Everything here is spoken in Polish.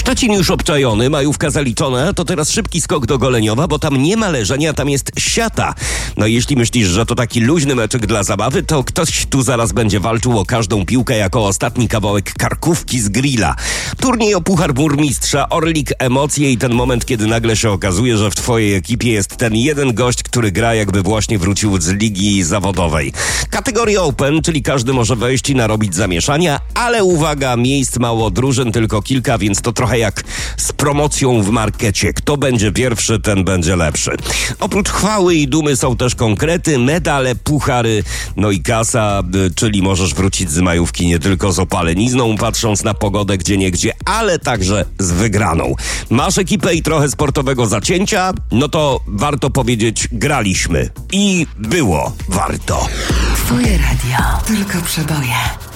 Szczecin już obczajony, majówka zaliczona, to teraz szybki skok do Goleniowa, bo tam nie ma leżenia, tam jest siata. No i jeśli myślisz, że to taki luźny meczek dla zabawy, to ktoś tu zaraz będzie walczył o każdą piłkę jako ostatni kawałek karkówki z grilla. Turniej o Puchar Burmistrza, Orlik, emocje i ten moment, kiedy nagle się okazuje, że w twojej ekipie jest ten jeden gość, który gra jakby właśnie wrócił z ligi zawodowej. Kategoria Open, czyli każdy może wejść i narobić zamieszania, ale uwaga, miejsc mało, drużyn tylko kilka, więc to trochę jak z promocją w markecie. Kto będzie pierwszy, ten będzie lepszy. Oprócz chwały i dumy są też konkrety, medale, puchary, no i kasa, czyli możesz wrócić z majówki nie tylko z opalenizną, patrząc na pogodę gdzieniegdzie, ale także z wygraną. Masz ekipę i trochę sportowego zacięcia? No to warto powiedzieć, graliśmy. I było warto. Twoje radio, tylko przeboje.